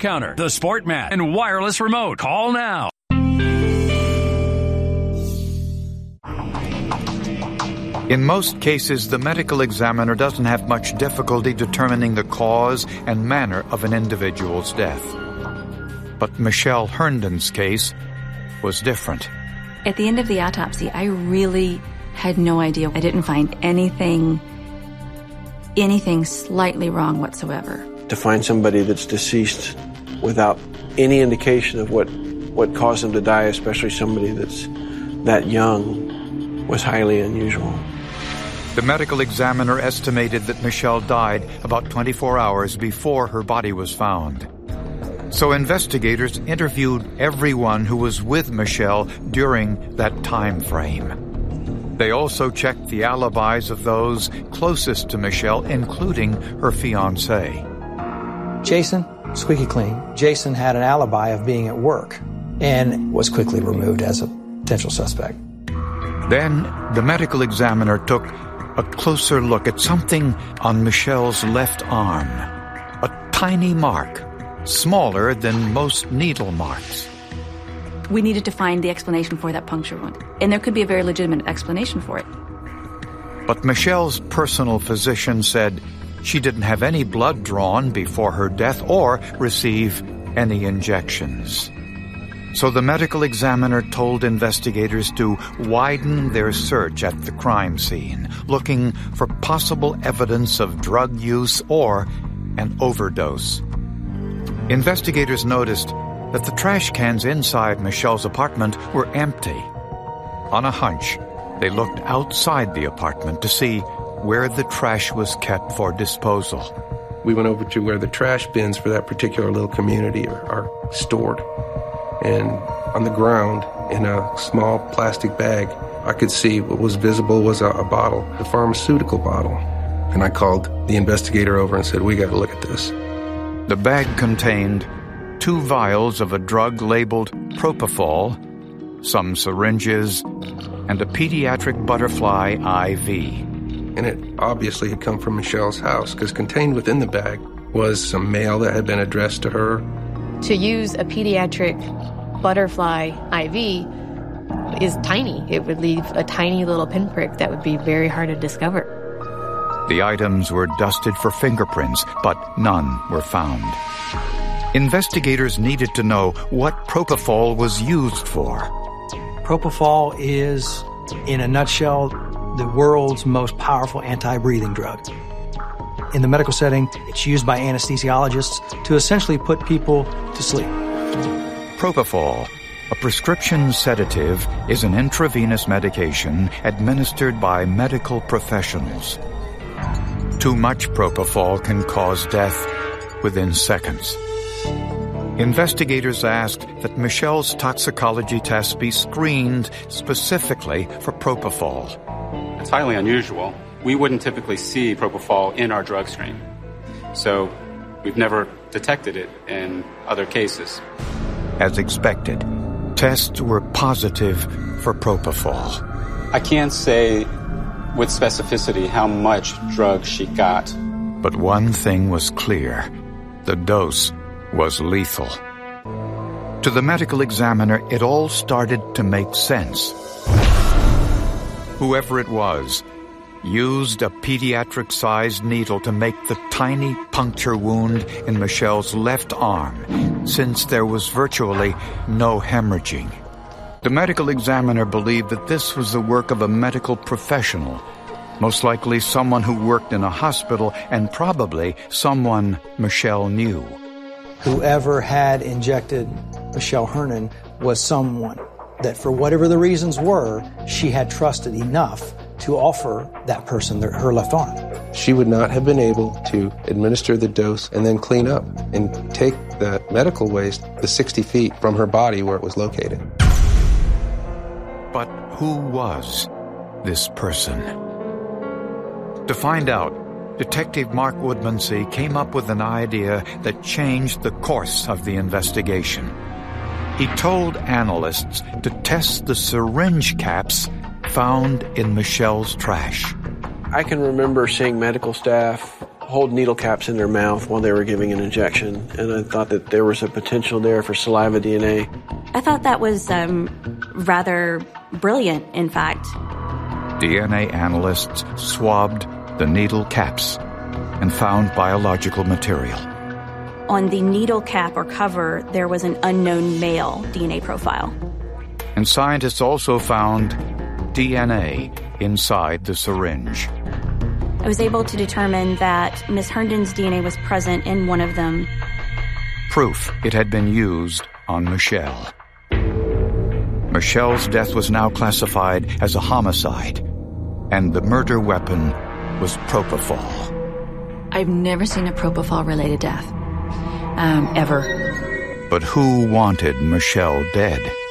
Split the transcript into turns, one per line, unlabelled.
counter, the sport mat, and wireless remote. Call now.
In most cases, the medical examiner doesn't have much difficulty determining the cause and manner of an individual's death. But Michelle Herndon's case was different.
At the end of the autopsy, I really had no idea. I didn't find anything slightly wrong whatsoever.
To find somebody that's deceased without any indication of what caused them to die, especially somebody that's that young, was highly unusual.
The medical examiner estimated that Michelle died about 24 hours before her body was found. So investigators interviewed everyone who was with Michelle during that time frame. They also checked the alibis of those closest to Michelle, including her fiancé.
Jason, squeaky clean. Jason had an alibi of being at work and was quickly removed as a potential suspect.
Then the medical examiner took a closer look at something on Michelle's left arm. A tiny mark, smaller than most needle marks.
We needed to find the explanation for that puncture wound, and there could be a very legitimate explanation for it.
But Michelle's personal physician said she didn't have any blood drawn before her death or receive any injections. So the medical examiner told investigators to widen their search at the crime scene, looking for possible evidence of drug use or an overdose. Investigators noticed that the trash cans inside Michelle's apartment were empty. On a hunch, they looked outside the apartment to see where the trash was kept for disposal.
We went over to where the trash bins for that particular little community are stored. And on the ground, in a small plastic bag, I could see what was visible was a bottle, a pharmaceutical bottle. And I called the investigator over and said, "We got to look at this."
The bag contained 2 vials of a drug labeled propofol, some syringes, and a pediatric butterfly IV.
And it obviously had come from Michelle's house, because contained within the bag was some mail that had been addressed to her.
To use a pediatric butterfly IV is tiny. It would leave a tiny little pinprick that would be very hard to discover.
The items were dusted for fingerprints, but none were found. Investigators needed to know what propofol was used for.
Propofol is, in a nutshell, the world's most powerful anti-breathing drug. In the medical setting, it's used by anesthesiologists to essentially put people to sleep.
Propofol, a prescription sedative, is an intravenous medication administered by medical professionals. Too much propofol can cause death within seconds. Investigators asked that Michelle's toxicology tests be screened specifically for propofol.
It's highly unusual. We wouldn't typically see propofol in our drug screen. So we've never detected it in other cases.
As expected, tests were positive for propofol.
I can't say with specificity how much drug she got.
But one thing was clear. The dose was lethal. To the medical examiner, it all started to make sense. Whoever it was used a pediatric-sized needle to make the tiny puncture wound in Michelle's left arm, since there was virtually no hemorrhaging. The medical examiner believed that this was the work of a medical professional, most likely someone who worked in a hospital and probably someone Michelle knew.
Whoever had injected Michelle Herndon was someone that, for whatever the reasons were, she had trusted enough to offer that person her left arm.
She would not have been able to administer the dose and then clean up and take the medical waste the 60 feet from her body where it was located.
But who was this person? To find out, Detective Mark Woodmansee came up with an idea that changed the course of the investigation. He told analysts to test the syringe caps found in Michelle's trash.
I can remember seeing medical staff hold needle caps in their mouth while they were giving an injection, and I thought that there was a potential there for saliva DNA.
I thought that was rather brilliant, in fact.
DNA analysts swabbed the needle caps and found biological material.
On the needle cap or cover, there was an unknown male DNA profile.
And scientists also found DNA inside the syringe.
I was able to determine that Miss Herndon's DNA was present in one of them.
Proof it had been used on Michelle. Michelle's death was now classified as a homicide, and the murder weapon was propofol.
I've never seen a propofol-related death. Ever.
But who wanted Michelle dead?